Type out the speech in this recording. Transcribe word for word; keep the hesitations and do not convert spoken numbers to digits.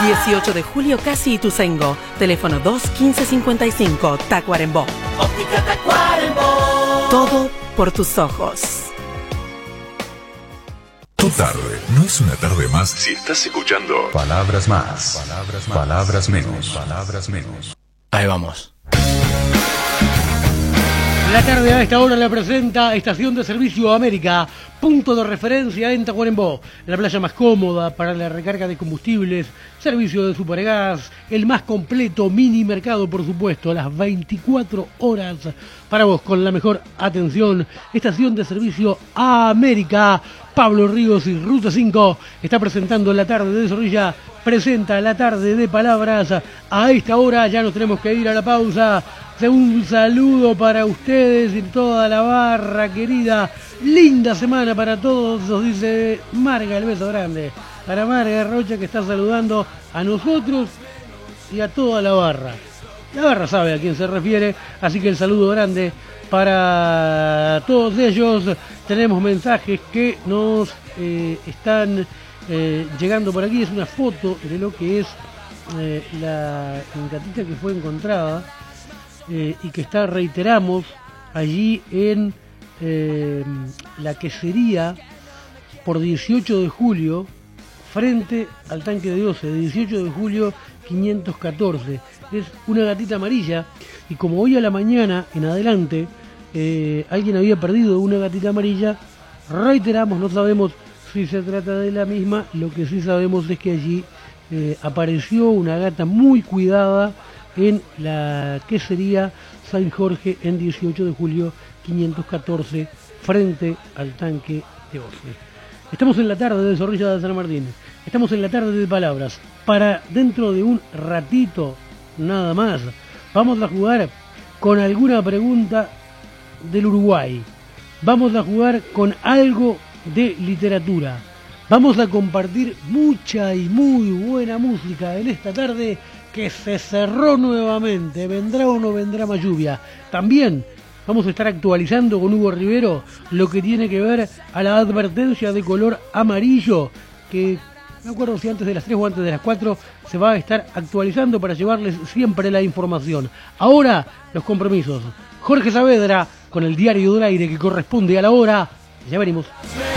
dieciocho de julio, Casi Ituzaingó. Teléfono dos quince cincuenta y cinco, Tacuarembó. Óptica Tacuarembó. Todo por tus ojos. Tu tarde no es una tarde más si estás escuchando Palabras Más, Palabras Más, Palabras Menos, Palabras Menos. Ahí vamos. La tarde a esta hora la presenta Estación de Servicio América, punto de referencia en Tacuarembó, la playa más cómoda para la recarga de combustibles, servicio de supergas, el más completo mini mercado, por supuesto, a las veinticuatro horas para vos, con la mejor atención. Estación de Servicio América. Pablo Ríos y Ruta cinco está presentando la tarde de Zorrilla, presenta la tarde de Palabras. A esta hora ya nos tenemos que ir a la pausa. Un saludo para ustedes y toda la barra querida. Linda semana para todos, nos dice Marga, el beso grande. Para Marga Rocha, que está saludando a nosotros y a toda la barra. La barra sabe a quién se refiere, así que el saludo grande para todos ellos. Tenemos mensajes que nos eh, están eh, llegando por aquí. Es una foto de lo que es eh, la gatita que fue encontrada. Eh, y que está, reiteramos, allí en eh, la quesería por dieciocho de julio, frente al tanque de Oce, dieciocho de julio quinientos catorce. Es una gatita amarilla, y como hoy a la mañana en adelante eh, alguien había perdido una gatita amarilla, reiteramos, no sabemos si se trata de la misma. Lo que sí sabemos es que allí eh, apareció una gata muy cuidada en la quesería San Jorge en dieciocho de julio quinientos catorce, frente al tanque de Oce. Estamos en la tarde de Zorrilla de San Martín, estamos en la tarde de Palabras. Para dentro de un ratito nada más vamos a jugar con alguna pregunta del Uruguay, vamos a jugar con algo de literatura, vamos a compartir mucha y muy buena música en esta tarde que se cerró nuevamente. ¿Vendrá o no vendrá más lluvia? También vamos a estar actualizando con Hugo Rivero lo que tiene que ver a la advertencia de color amarillo, que no me acuerdo si antes de las tres o antes de las cuatro se va a estar actualizando para llevarles siempre la información. Ahora los compromisos. Jorge Saavedra con el Diario del Aire, que corresponde a la hora. Ya venimos.